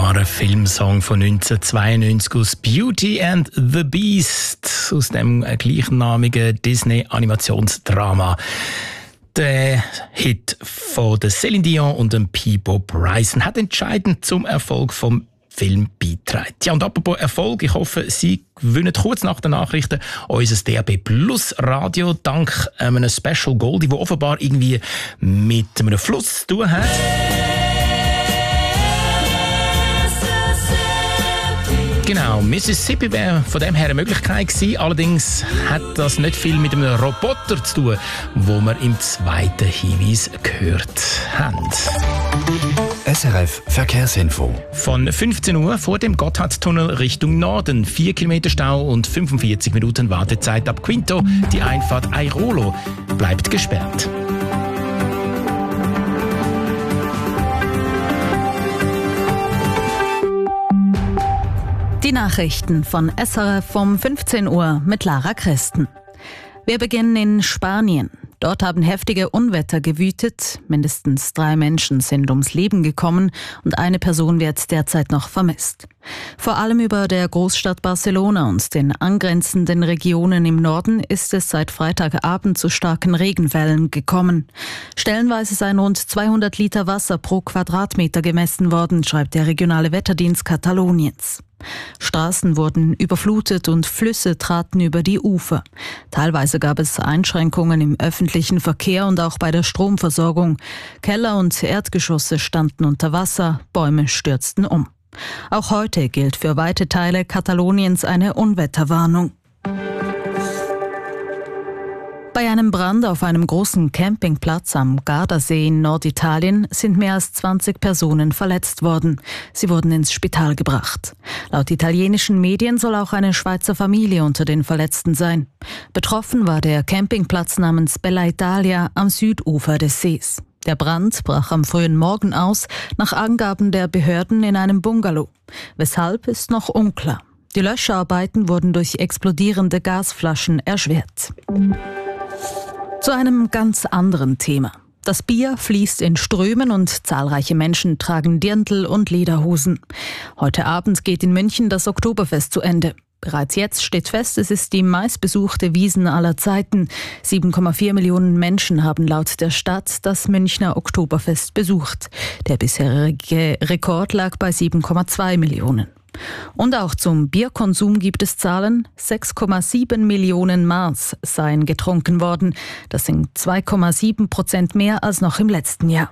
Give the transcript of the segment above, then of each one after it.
wunderbarer Filmsong von 1992 aus Beauty and the Beast, aus dem gleichnamigen Disney-Animationsdrama. Der Hit von der Céline Dion und dem Peabo Bryson hat entscheidend zum Erfolg vom Film beitragen. Ja, und apropos Erfolg, ich hoffe, Sie gewinnen kurz nach den Nachrichten unser DAB Plus Radio dank einem Special Goldie, der offenbar irgendwie mit einem Fluss zu tun hat. Genau, Mississippi wäre von dem her eine Möglichkeit gewesen. Allerdings hat das nicht viel mit einem Roboter zu tun, wo wir im zweiten Hinweis gehört haben. SRF Verkehrsinfo. Von 15 Uhr vor dem Gotthardtunnel Richtung Norden. 4 Kilometer Stau und 45 Minuten Wartezeit ab Quinto. Die Einfahrt Airolo bleibt gesperrt. Die Nachrichten von SRF um 15 Uhr mit Lara Christen. Wir beginnen in Spanien. Dort haben heftige Unwetter gewütet. Mindestens 3 Menschen sind ums Leben gekommen und eine Person wird derzeit noch vermisst. Vor allem über der Großstadt Barcelona und den angrenzenden Regionen im Norden ist es seit Freitagabend zu starken Regenwellen gekommen. Stellenweise seien rund 200 Liter Wasser pro Quadratmeter gemessen worden, schreibt der regionale Wetterdienst Kataloniens. Straßen wurden überflutet und Flüsse traten über die Ufer. Teilweise gab es Einschränkungen im öffentlichen Verkehr und auch bei der Stromversorgung. Keller und Erdgeschosse standen unter Wasser, Bäume stürzten um. Auch heute gilt für weite Teile Kataloniens eine Unwetterwarnung. Bei einem Brand auf einem großen Campingplatz am Gardasee in Norditalien sind mehr als 20 Personen verletzt worden. Sie wurden ins Spital gebracht. Laut italienischen Medien soll auch eine Schweizer Familie unter den Verletzten sein. Betroffen war der Campingplatz namens Bella Italia am Südufer des Sees. Der Brand brach am frühen Morgen aus, nach Angaben der Behörden in einem Bungalow. Weshalb ist noch unklar. Die Löscharbeiten wurden durch explodierende Gasflaschen erschwert. Zu einem ganz anderen Thema. Das Bier fließt in Strömen und zahlreiche Menschen tragen Dirndl und Lederhosen. Heute Abend geht in München das Oktoberfest zu Ende. Bereits jetzt steht fest, es ist die meistbesuchte Wiesn aller Zeiten. 7,4 Millionen Menschen haben laut der Stadt das Münchner Oktoberfest besucht. Der bisherige Rekord lag bei 7,2 Millionen. Und auch zum Bierkonsum gibt es Zahlen. 6,7 Millionen Maß seien getrunken worden. Das sind 2,7% mehr als noch im letzten Jahr.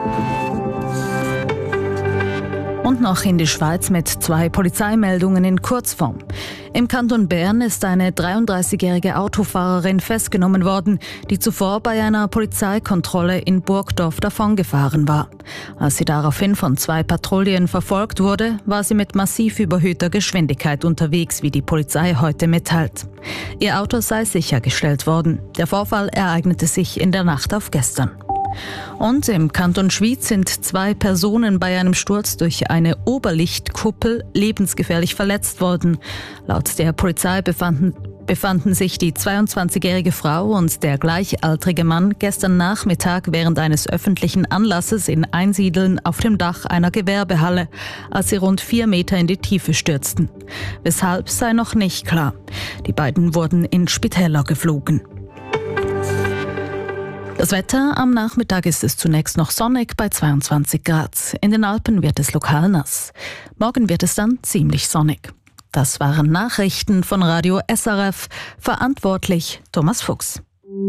Und noch in die Schweiz mit 2 Polizeimeldungen in Kurzform. Im Kanton Bern ist eine 33-jährige Autofahrerin festgenommen worden, die zuvor bei einer Polizeikontrolle in Burgdorf davongefahren war. Als sie daraufhin von 2 Patrouillen verfolgt wurde, war sie mit massiv überhöhter Geschwindigkeit unterwegs, wie die Polizei heute mitteilt. Ihr Auto sei sichergestellt worden. Der Vorfall ereignete sich in der Nacht auf gestern. Und im Kanton Schwyz sind 2 Personen bei einem Sturz durch eine Oberlichtkuppel lebensgefährlich verletzt worden. Laut der Polizei befanden sich die 22-jährige Frau und der gleichaltrige Mann gestern Nachmittag während eines öffentlichen Anlasses in Einsiedeln auf dem Dach einer Gewerbehalle, als sie rund 4 Meter in die Tiefe stürzten. Weshalb sei noch nicht klar. Die beiden wurden in Spitäler geflogen. Das Wetter: Am Nachmittag ist es zunächst noch sonnig bei 22 Grad. In den Alpen wird es lokal nass. Morgen wird es dann ziemlich sonnig. Das waren Nachrichten von Radio SRF. Verantwortlich Thomas Fuchs.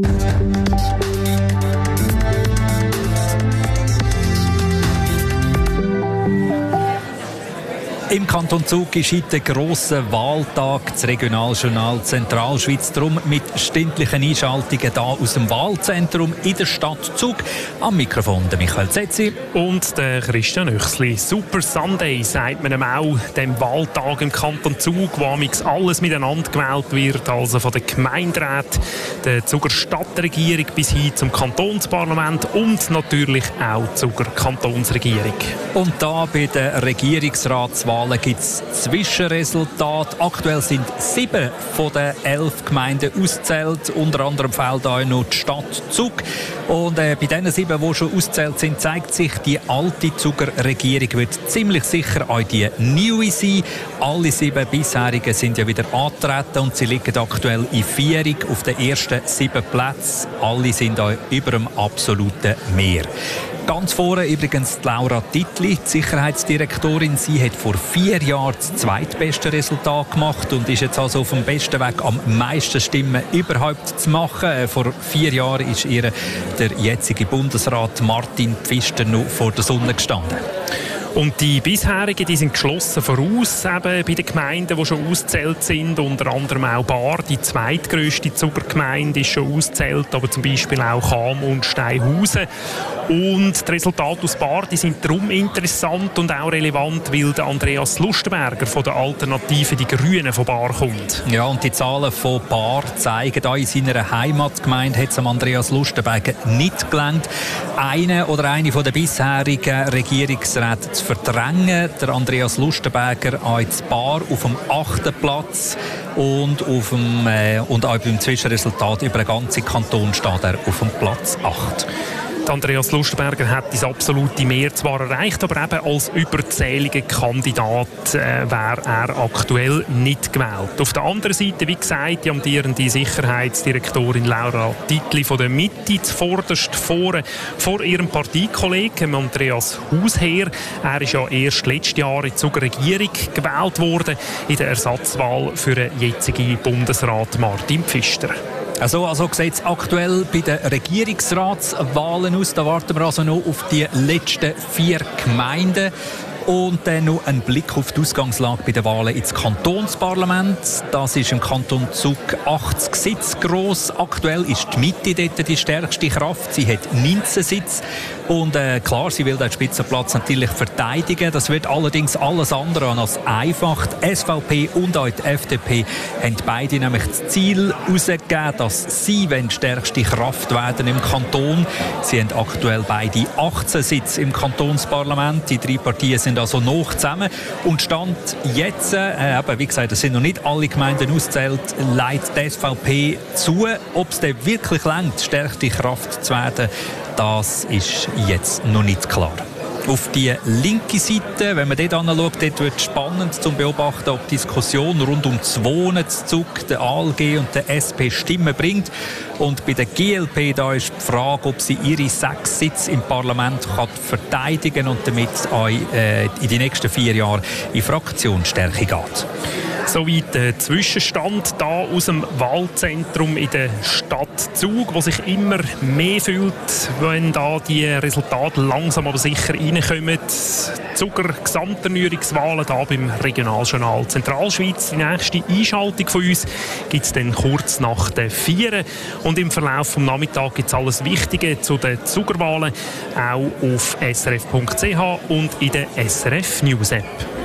Im Kanton Zug ist heute grosser Wahltag, das Regionaljournal Zentralschweiz. Darum mit stündlichen Einschaltungen hier aus dem Wahlzentrum in der Stadt Zug. Am Mikrofon der Michael Zetzi. Und der Christian Oechsli. Super Sunday sagt man ihm auch, dem Wahltag im Kanton Zug, wo amigs alles miteinander gewählt wird, also von den Gemeinderäten, der Zuger Stadtregierung bis hin zum Kantonsparlament und natürlich auch Zuger Kantonsregierung. Und da bei der Regierungsratswahl Wahlen gibt es Zwischenresultate. Aktuell sind 7 von den 11 Gemeinden ausgezählt. Unter anderem fehlt auch noch die Stadt Zug. Und bei diesen 7, die schon ausgezählt sind, zeigt sich, die alte Zuger Regierung wird ziemlich sicher auch die neue sein. Alle 7 bisherigen sind ja wieder angetreten und sie liegen aktuell in Vierung auf den ersten 7 Plätzen. Alle sind auch über dem absoluten Mehr. Ganz vorne übrigens Laura Dittli, die Sicherheitsdirektorin. Sie hat vor 4 Jahren das zweitbeste Resultat gemacht und ist jetzt also auf dem besten Weg, am meisten Stimmen überhaupt zu machen. Vor 4 Jahren ist ihr der jetzige Bundesrat Martin Pfister noch vor der Sonne gestanden. Und die bisherigen, die sind geschlossen voraus, eben bei den Gemeinden, die schon ausgezählt sind. Unter anderem auch Baar, die zweitgrösste Zugergemeinde, ist schon ausgezählt, aber zum Beispiel auch Cham und Steinhausen. Und die Resultate aus Baar, die sind darum interessant und auch relevant, weil der Andreas Lustenberger von der Alternative Die Grünen von Baar kommt. Ja, und die Zahlen von Baar zeigen, auch in seiner Heimatgemeinde hat es Andreas Lustenberger nicht gelangt, eine von den bisherigen Regierungsräten zu verdrängen. Der Andreas Lustenberger als Baar auf dem 8. Platz und auch beim Zwischenresultat über den ganzen Kanton steht er auf dem Platz 8. Andreas Lustenberger hat das absolute Mehr zwar erreicht, aber eben als überzähliger Kandidat wäre er aktuell nicht gewählt. Auf der anderen Seite, wie gesagt, die amtierende Sicherheitsdirektorin Laura Dittli von der Mitte zuvorderst vor ihrem Parteikollegen Andreas Hausherr. Er ist ja erst letztes Jahr in die Regierung gewählt worden in der Ersatzwahl für den jetzigen Bundesrat Martin Pfister. Also sieht es aktuell bei den Regierungsratswahlen aus. Da warten wir also noch auf die letzten 4 Gemeinden. Und dann noch ein Blick auf die Ausgangslage bei den Wahlen ins Kantonsparlament. Das ist im Kanton Zug 80 Sitze gross. Aktuell ist die Mitte dort die stärkste Kraft. Sie hat 19 Sitze. Und klar, sie will den Spitzenplatz natürlich verteidigen. Das wird allerdings alles andere als einfach. Die SVP und auch die FDP haben beide nämlich das Ziel herausgegeben, dass sie die stärkste Kraft werden im Kanton. Sie haben aktuell beide 18 Sitze im Kantonsparlament. Die 3 Partien sind also noch zusammen. Und Stand jetzt, wie gesagt, es sind noch nicht alle Gemeinden ausgezählt, leitet die SVP zu. Ob es denn wirklich reicht, stärkste Kraft zu werden, das ist jetzt noch nicht klar. Auf die linke Seite, wenn man dort anschaut, dort wird es spannend zu beobachten, ob die Diskussion rund um das Wohnen, das Zug, der ALG und der SP Stimmen bringt. Und bei der GLP da ist die Frage, ob sie ihre 6 Sitze im Parlament verteidigen kann und damit auch in die nächsten 4 Jahre in Fraktionsstärke geht. Soweit der Zwischenstand da aus dem Wahlzentrum in der Stadt Zug, wo sich immer mehr fühlt, wenn da die Resultate langsam aber sicher reinkommen. Zuger Gesamterneuerungswahlen da beim Regionaljournal Zentralschweiz. Die nächste Einschaltung von uns gibt es dann kurz nach der 4. Und im Verlauf des Nachmittags gibt es alles Wichtige zu den Zugerwahlen auch auf srf.ch und in der SRF News App.